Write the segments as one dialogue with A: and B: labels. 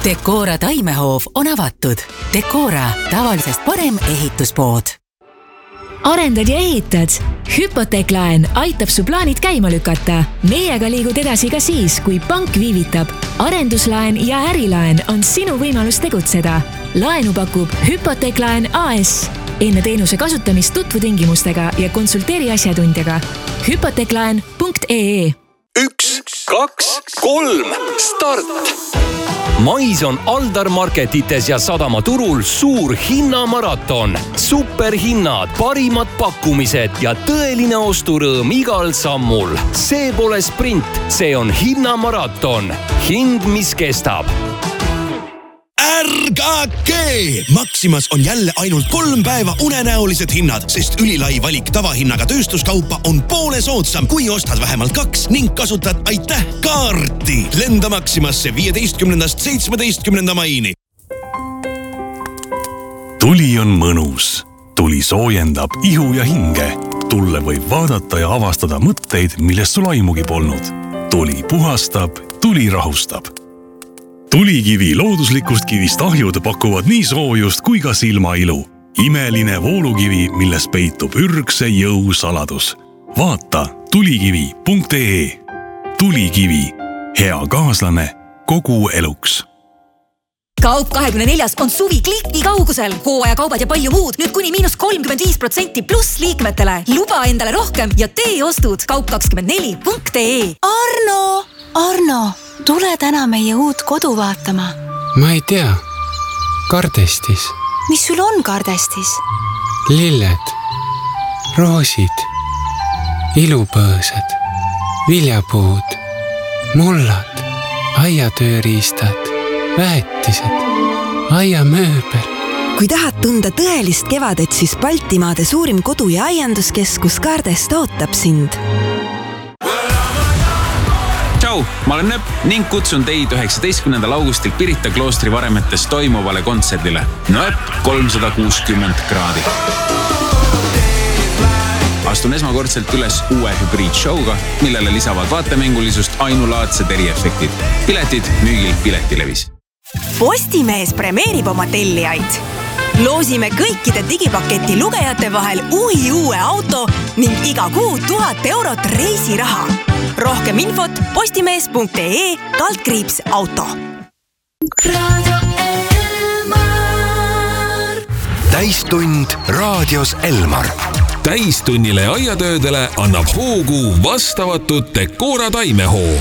A: Decora taimehoov on avatud. Decora, tavalisest parem ehituspood.
B: Arendad ja ehitad? Hüpoteeklaen aitab su plaanid käima lükata. Meiega liigud edasi ka siis, kui pank viivitab. Arenduslaen ja ärilaen on sinu võimalus tegutseda. Laenu pakub Hüpoteeklaen AS. Enne teenuse kasutamist tutvu tingimustega ja konsulteeri asjatundjaga. Hypoteeklaen.ee
C: 1, 2, 3, start! Mais on Aldar Marketites ja Sadamaturul suur hinnamaraton. Superhinnad, parimad pakkumised ja tõeline osturõõm igal sammul. See pole sprint, see on hinnamaraton. Hind, mis kestab.
D: Ärgake! Maximas on jälle ainult 3 päeva unenäolised hinnad, sest ülilai valik tavahinnaga tööstuskaupa on poole soodsam, kui ostad vähemalt 2 ning kasutad aitäh kaarti. Lenda Maximasse 15.–17. maini.
E: Tuli on mõnus. Tuli soojendab ihu ja hinge. Tulle võib vaadata ja avastada mõtteid, millest sul aimugi polnud. Tuli puhastab, tuli rahustab. Tulikivi looduslikust kivist ahjud pakuvad nii soojust kui ka silmailu. Imeline voolukivi, milles peitub ürgse jõu saladus. Vaata tulikivi.ee. Tulikivi. Hea kaaslane kogu eluks.
F: Kaup 24 on suvi kliki kaugusel. Hooajakaubad ja palju muud. Nüüd kuni -35% pluss liikmetele. Luba endale rohkem ja tee ostud. Kaup24.ee.
G: Arno, tule täna meie uut kodu vaatama.
H: Ma ei tea. Kardestis.
G: Mis sul on kardestis?
H: Lilled, roosid, ilupõõsad, viljapuud, mullad, aiatööriistad, väetised, aiamööbel.
I: Kui tahad tunda tõelist kevadet, siis Baltimaade suurim kodu- ja aianduskeskus Kardest ootab sind.
J: Tšau, ma olen Nööp ning kutsun teid 19. augustil Pirita kloostri varemetes toimuvale kontserdile. Nööp 360 kraadi. Astun esmakordselt üles uue hübriidshowga, millele lisavad vaatemängulisust ainulaadsed eriefektid. Piletid müügil Piletilevis.
K: Postimees premeerib oma tellijaid. Loosime kõikide digipaketi lugejate vahel uue auto ning iga kuu 1000 eurot reisiraha. Rohkem infot postimees.ee/auto.
L: Täistund raadios Elmar.
M: Täistunnile aiatöödele annab hoogu vastavatud Decora taimehoov.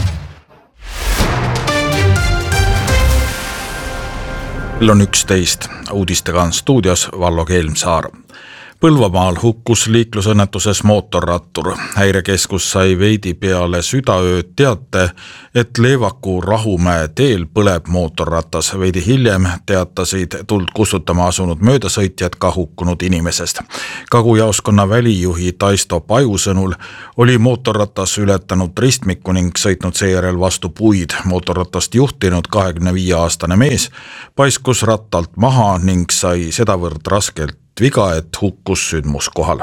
N: Kell on 11. Uudistega on stuudios Vallo Kelmsaar. Põlvamaal hukkus liiklusõnnetuses mootorrattur. Häirekeskus sai veidi peale südaööd teate, et Leevaku Rahumäe teel põleb mootorratas. Veidi hiljem teatasid tuld kustutama asunud möödasõitjad ka hukkunud inimesest. Kagujaoskonna välijuhi Taisto Paju sõnul oli mootorratas ületanud ristmiku ning sõitnud seejärel vastu puid. Mootorratast juhtinud 25-aastane mees paiskus rattalt maha ning sai sedavõrd raskelt viga, et hukkus sündmuskohal.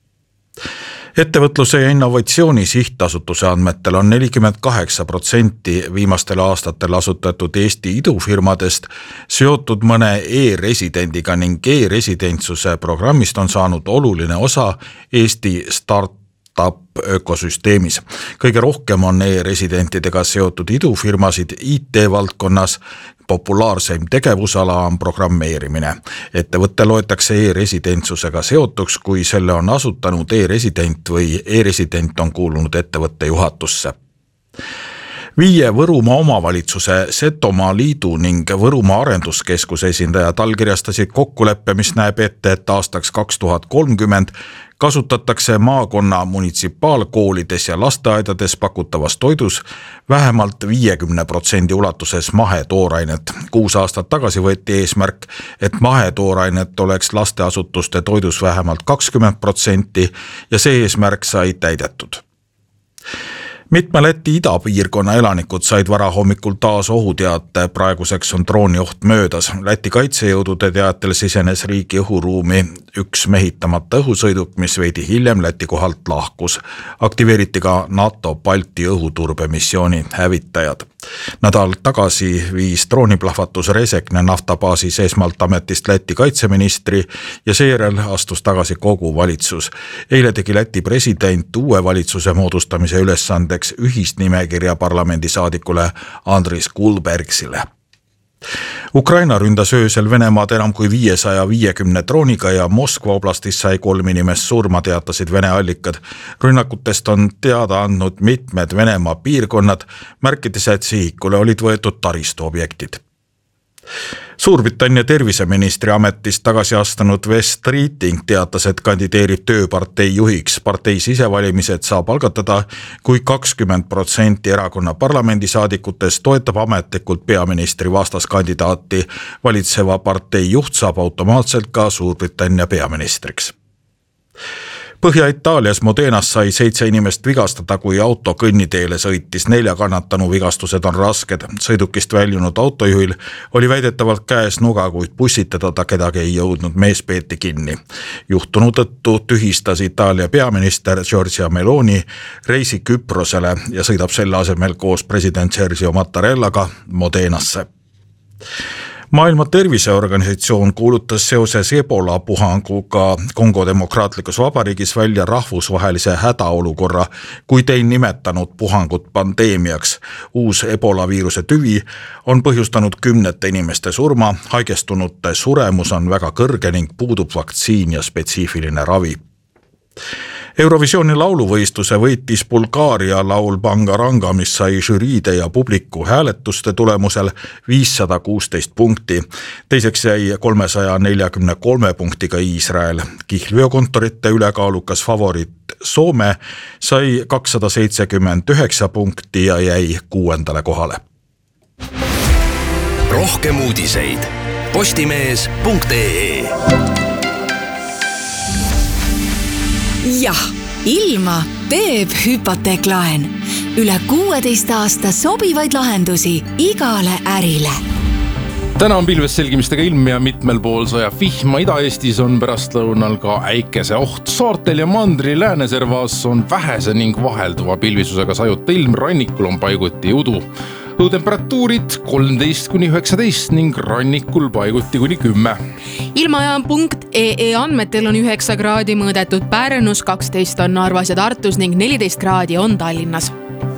N: Ettevõtluse ja innovatsiooni sihtasutuse andmetel on 48% viimastel aastatel asutatud Eesti idufirmadest seotud mõne e-residendiga ning e-residentsuse programmist on saanud oluline osa Eesti startup ökosüsteemis. Kõige rohkem on e-residentidega seotud idufirmasid IT-valdkonnas. Populaarseim tegevusala on programmeerimine. Ettevõtte loetakse e-residentsusega seotuks, kui selle on asutanud e-resident või e-resident on kuulunud ettevõtte juhatusse. 5 Võrumaa omavalitsuse, Setomaa liidu ning Võrumaa arenduskeskuse esindajad allkirjastasid kokkuleppe, mis näeb ette, et aastaks 2030 kasutatakse maakonna munitsipaalkoolides ja lasteaedades pakutavas toidus vähemalt 50% ulatuses mahetooainet. 6 aastat tagasi võeti eesmärk, et mahetooainet oleks lasteasutuste toidus vähemalt 20% ja see eesmärk sai täidetud. Mitme Läti idapiirkonna elanikud said varahommikul taas ohuteate, praeguseks on droonioht möödas. Läti kaitsejõudude teatel sisenes riigi õhuruumi üks mehitamata õhusõiduk, mis veidi hiljem Läti kohalt lahkus. Aktiveeriti ka NATO Balti õhuturbemissiooni hävitajad. Nädal tagasi viis drooniplahvatus Resekne naftabaasis esmalt ametist Läti kaitseministri ja seejärel astus tagasi kogu valitsus. Eile tegi Läti president uue valitsuse moodustamise ülesandeks ühisnimekirja parlamendisaadikule Andris Kulbergsile. Ukraina ründas öösel Venemaad enam kui 550 drooniga ja Moskva oblastis sai 3 inimest surma, teatasid Vene allikad. Rünnakutest on teada andnud mitmed Venemaa piirkonnad, märkides, et sihikule olid võetud taristuobjektid. Suurbritannia terviseministri ametist tagasi astunud Wes Streeting teatas, et kandideerib tööpartei juhiks. Partei sisevalimised saab algatada, kui 20% erakonna parlamendisaadikutest toetab ametlikult peaministri vastaskandidaati. Valitseva partei juht saab automaatselt ka Suurbritannia peaministriks. Põhja-Itaalias Modenas sai 7 inimest vigastada, kui auto kõnniteele sõitis. 4 kannatanu vigastused on rasked. Sõidukist väljunud autojuhil oli väidetavalt käes nuga, kuid bussitada ta kedagi ei jõudnud, mees peeti kinni. Juhtunu tõttu tühistas Itaalia peaminister Giorgia Meloni reisi Küprosele ja sõidab selle asemel koos president Sergio Mattarellaga Modenasse. Maailma Terviseorganisatsioon kuulutas seoses Ebola puhanguga Kongo Demokraatlikus Vabariigis välja rahvusvahelise hädaolukorra, kuid ei nimetanud puhangut pandeemiaks. Uus Ebola viiruse tüvi on põhjustanud 10 inimeste surma, haigestunute suremus on väga kõrge ning puudub vaktsiin ja spetsiifiline ravi. Eurovisiooni lauluvõistluse võitis Bulgaaria laul Bangaranga, mis sai žüriide ja publiku hääletuste tulemusel 516 punkti. Teiseks jäi 343 punktiga Iisrael. Kihlveokontorite ülekaalukas favoriit Soome sai 279 punkti ja jäi 6. kohale.
L: Rohkem uudiseid postimees.ee.
G: Jah, ilma teeb hüpoteeklaen. Üle 16 aasta sobivaid lahendusi igale ärile.
O: Täna on pilves selgimistega ilm ja mitmel pool sajab vihma. Ida-Eestis on pärastlõunal ka äikese oht. Saartel ja mandri lääneservas on vähese ning vahelduva pilvisusega sajuta ilm. Rannikul on paiguti udu. Õhutemperatuurid 13-19 ning rannikul paiguti kuni 10.
P: Ilmajaam.ee andmetel on 9 kraadi mõõdetud Pärnus, 12 on Narvas ja Tartus ning 14 kraadi on Tallinnas.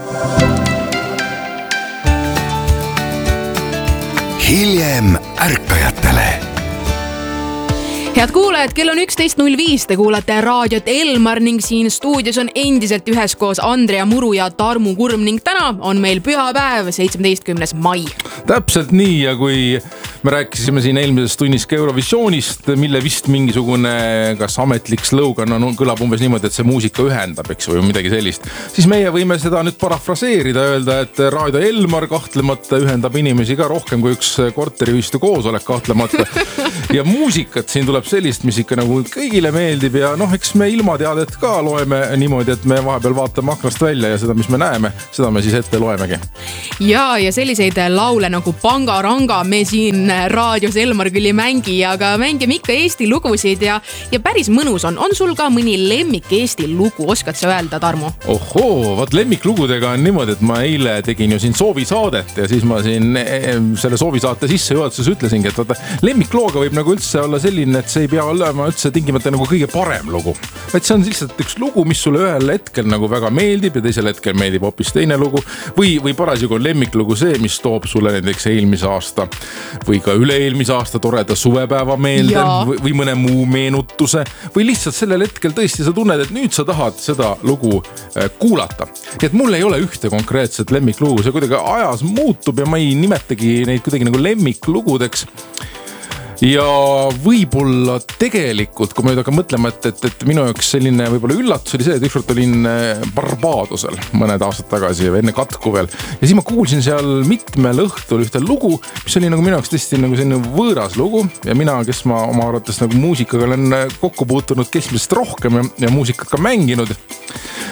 L: Hiljem ärkajatele.
P: Head kuulajad, kell on 11.05, te kuulate raadiot Elmar ning siin stuudios on endiselt üheskoos Andrea Muru ja Tarmu Kurm ning täna on meil pühapäev, 17. mai.
O: Täpselt nii, ja kui me rääkisime siin eelmises tunnis ka Eurovisioonist, mille vist mingisugune kas ametlik slogan kõlab umbes niimoodi, et see muusika ühendab, eks või midagi sellist, siis meie võime seda nüüd parafraseerida, öelda, et raadio Elmar kahtlemata ühendab inimesi ka rohkem kui üks korteriühistu koosolek kahtlemata. Ja muusikat siin tuleb sellist, mis ikka nagu kõigile meeldib ja eks me ilmateadet ka loeme niimoodi, et me vahepeal vaatame aknast välja ja seda, mis me näeme, seda me siis ette loemegi.
P: Ja selliseid laule nagu Bangaranga me siin raadios Elmar küll ei mängi, aga mängime ikka Eesti lugusid ja päris mõnus on. On sul ka mõni lemmik Eesti lugu, oskad sa öelda, Tarmo?
O: Ohoo, vaat lemmiklugudega on niimoodi, et ma eile tegin ju siin soovisaadet ja siis ma siin selle soovisaate sisse juhatuses ütlesingi, et vaata, lemmiklooga võib nagu üldse olla selline, et see ei pea olema üldse tingimata nagu kõige parem lugu. Et see on lihtsalt üks lugu, mis sulle ühel hetkel nagu väga meeldib ja teisel hetkel meeldib hoopis teine lugu või parasjagu on lemmiklugu see, mis toob sulle näiteks eelmise aasta või ka üle-eelmise aasta toreda suvepäeva meelde või mõne muu meenutuse või lihtsalt sellel hetkel tõesti sa tunned, et nüüd sa tahad seda lugu kuulata. Et mul ei ole ühte konkreetset lemmiklugu, see kuidagi ajas muutub ja ma ei nimetagi neid kuidagi nagu lemmiklugudeks. Ja võib-olla tegelikult, kui ma nüüd hakkan mõtlema, et minu jaoks selline võib-olla üllatus oli see, et ükskord olin Barbadosel mõned aastad tagasi enne katku veel. Ja siis ma kuulsin seal mitmel õhtul ühte lugu, mis oli nagu minu jaoks tõesti nagu selline võõras lugu. Ja mina, kes ma oma arvates nagu muusikaga olen kokku puutunud keskmisest rohkem ja muusikat ka mänginud.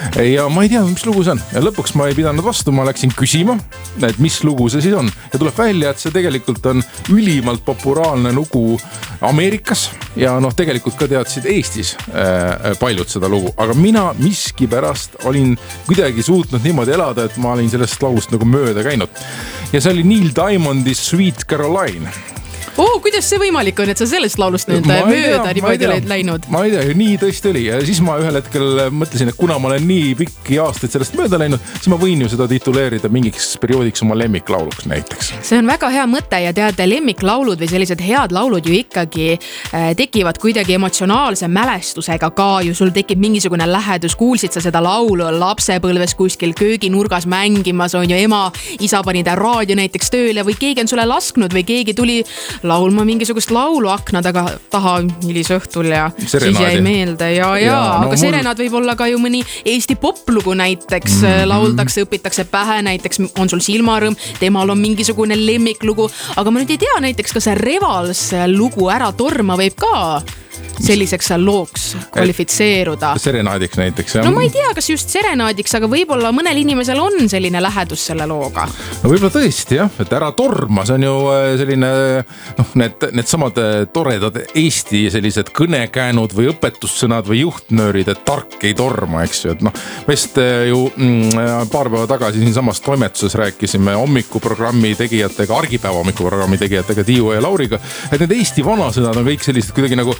O: ja ma ei tea, mis lugu see on. Ja lõpuks ma ei pidanud vastu, ma läksin küsima, et mis lugu see siis on. Ja tuleb välja, et see tegelikult on ülimalt populaarne lugu Ameerikas ja tegelikult ka teadsid Eestis paljud seda lugu. Aga mina miskipärast olin kuidagi suutnud niimoodi elada, et ma olin sellest laulust nagu mööda käinud. Ja see oli Neil Diamondi Sweet Caroline.
P: Kuidas see võimalik on, et sa sellest laulust nüüd mööda niimoodi oled läinud?
O: Ma ei tea, nii tõesti oli. Ja siis ma ühel hetkel mõtlesin, et kuna ma olen nii pikki aastaid sellest mööda läinud, siis ma võin ju seda tituleerida mingiks perioodiks oma lemmiklauluks näiteks.
P: See on väga hea mõte ja teate, lemmiklaulud või sellised head laulud ju ikkagi tekivad kuidagi emotsionaalse mälestusega ka ju. Sul tekib mingisugune lähedus, kuulsid sa seda laulu lapsepõlves kuskil kööginurgas mängimas, on ju ema, isa pani ta raadio näiteks tööle või keegi on sulle lasknud või keegi tuli laulma mingisugust laulu akna taha hilisõhtul ja
O: serenaadi.
P: Siis jäi meelde aga serenaad võib olla ka ju mõni Eesti poplugu näiteks lauldakse, õpitakse pähe, näiteks on sul Silmarõmm, temal on mingisugune lemmiklugu, aga ma nüüd ei tea näiteks, kas see Revals lugu Ära torma võib ka selliseks looks kvalifitseeruda.
O: Serenaadiks näiteks.
P: No ma ei tea, kas just serenaadiks, aga võib-olla mõnel inimesel on selline lähedus selle looga.
O: No võib-olla tõesti jah, et Ära torma, see on ju selline, need samad toredad Eesti sellised kõnekäänud või õpetussõnad või juhtnöörid, et tark ei torma, eks ju. Et vist ju paar päeva tagasi siin samas toimetuses rääkisime hommikuprogrammi tegijatega, argipäeva hommikuprogrammi tegijatega Tiiu ja Lauriga, et need Eesti vanasõnad on kõik sellised kuidagi nagu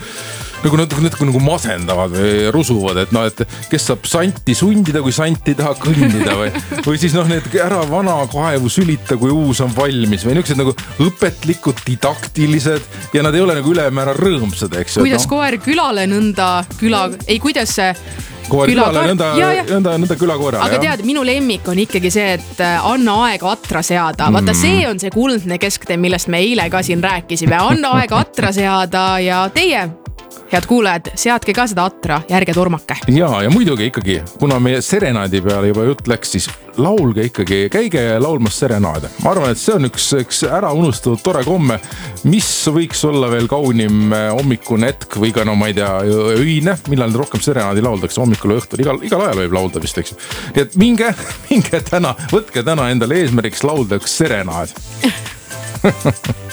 O: masendavad või rusuvad, et kes saab santi sundida, kui santi ei taha kõndida või siis need ära vana kaevu sülita, kui uus on valmis või niisugused nagu õpetlikud, didaktilised ja nad ei ole nagu ülemäära rõõmsad, eks ju.
P: Kuidas koer külale nõnda kuidas see
O: koer külale nõnda külakoera.
P: Aga tead, minu lemmik on ikkagi see, et anna aega atra seada. Vaata, see on see kuldne kesktee, millest me eile ka siin rääkisime. Anna aega atra seada ja teie, head kuulajad, seadke ka seda atra ja ärge tormake.
O: Ja muidugi ikkagi, kuna meie serenaadi peale juba jutt läks, siis laulge ikkagi, käige laulmas serenaade. Ma arvan, et see on üks ära unustatud tore komme, mis võiks olla veel kaunim hommikune hetk või ka ma ei tea, öine, millal rohkem serenaadi lauldakse hommikul ja õhtul. Igal ajal võib laulda vist, eks. Nii et minge täna, võtke täna endale eesmärgiks laulda üks serenaad.